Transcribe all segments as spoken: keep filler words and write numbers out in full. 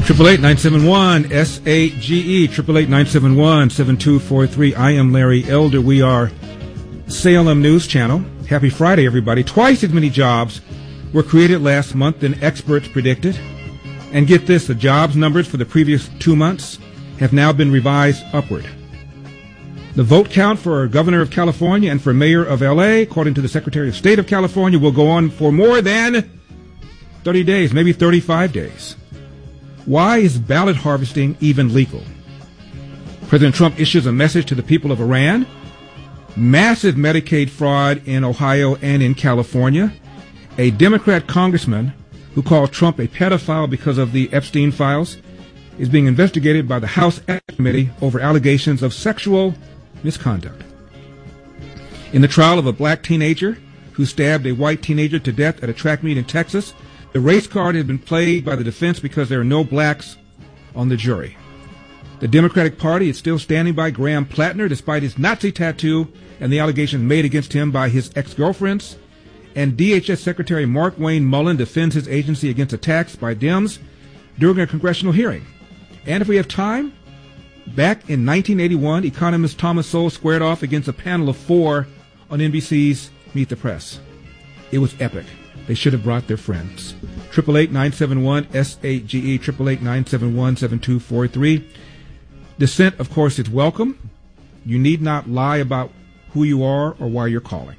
Triple eight nine seven one S A G E. Triple eight nine seven one seven two four three. I am Larry Elder. We are Salem News Channel. Happy Friday, everybody. Twice as many jobs were created last month than experts predicted. And get this, the jobs numbers for the previous two months have now been revised upward. The vote count for governor of California and for mayor of L A, according to the Secretary of State of California, will go on for more than thirty days, maybe thirty-five days. Why is ballot harvesting even legal? President Trump issues a message to the people of Iran. Massive Medicaid fraud in Ohio and in California. A Democrat congressman who called Trump a pedophile because of the Epstein files is being investigated by the House Ethics Committee over allegations of sexual misconduct. In the trial of a black teenager who stabbed a white teenager to death at a track meet in Texas, the race card has been played by the defense because there are no blacks on the jury. The Democratic Party is still standing by Graham Plattner despite his Nazi tattoo and the allegations made against him by his ex-girlfriends. And D H S Secretary Mark Wayne Mullen defends his agency against attacks by Dems during a congressional hearing. And if we have time, back in nineteen eighty-one, economist Thomas Sowell squared off against a panel of four on N B C's Meet the Press. It was epic. They should have brought their friends. Triple eight nine seven one S A G E, triple eight nine seven one seven two four three. Dissent, of course, is welcome. You need not lie about who you are or why you're calling.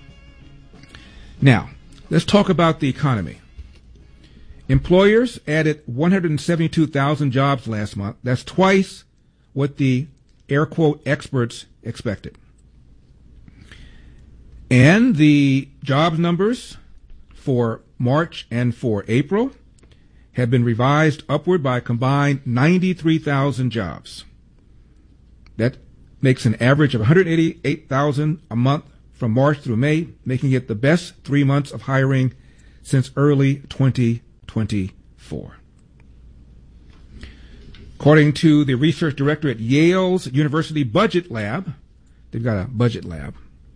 Now, let's talk about the economy. Employers added one hundred seventy-two thousand jobs last month. That's twice what the air quote experts expected. And the jobs numbers for March and for April have been revised upward by a combined ninety-three thousand jobs. That makes an average of one hundred eighty-eight thousand a month from March through May, making it the best three months of hiring since early twenty twenty-four. According to the research director at Yale's University Budget Lab, they've got a budget lab,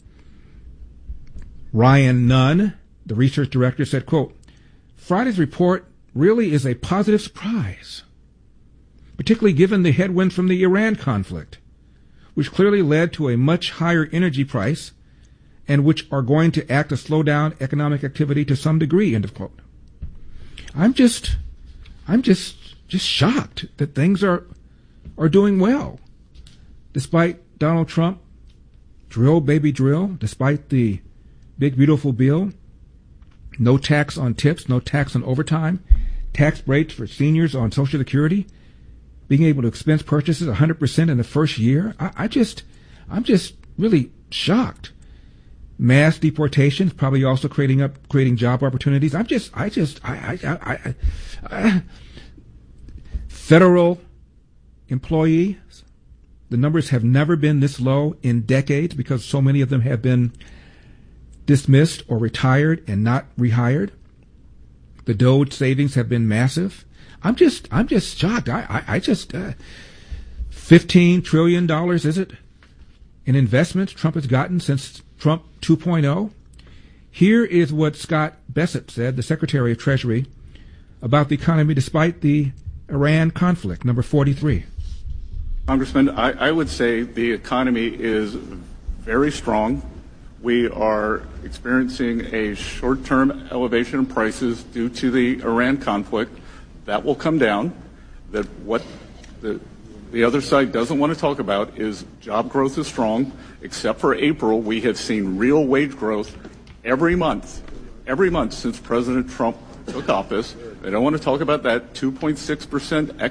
Ryan Nunn, the research director, said, quote, Friday's report really is a positive surprise, particularly given the headwinds from the Iran conflict, which clearly led to a much higher energy price and which are going to act to slow down economic activity to some degree, end of quote. I'm just, I'm just, just shocked that things are, are doing well, despite Donald Trump, drill baby drill, despite the big beautiful bill, no tax on tips, no tax on overtime, tax breaks for seniors on Social Security, being able to expense purchases one hundred percent in the first year. I, I just, I'm just really shocked. Mass deportations probably also creating up, creating job opportunities. I'm just, I just, I, I, I, I, I federal employees, the numbers have never been this low in decades because so many of them have been dismissed or retired and not rehired. The Doge savings have been massive. I'm just, I'm just shocked. I, I, I just, uh, fifteen trillion dollars, is it, in investments Trump has gotten since Trump two point oh? Here is what Scott Bessent said, the Secretary of Treasury, about the economy despite the Iran conflict, number forty-three. Congressman, I, I would say the economy is very strong. We are experiencing a short-term elevation in prices due to the Iran conflict. That will come down. That what the, the other side doesn't want to talk about is job growth is strong. Except for April, we have seen real wage growth every month, every month since President Trump took office. They don't want to talk about that two point six percent